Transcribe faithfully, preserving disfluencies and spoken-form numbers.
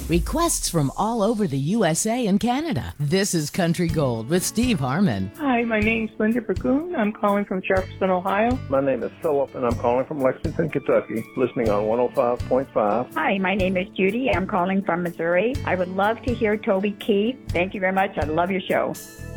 Requests from all over the U S A and Canada. This is Country Gold with Steve Harmon. Hi, my name's Linda Burgoon. I'm calling from Jefferson, Ohio. My name is Philip, and I'm calling from Lexington, Kentucky, listening on one oh five point five. Hi, my name is Judy. I'm calling from Missouri. I would love to hear Toby Keith. Thank you very much. I love your show.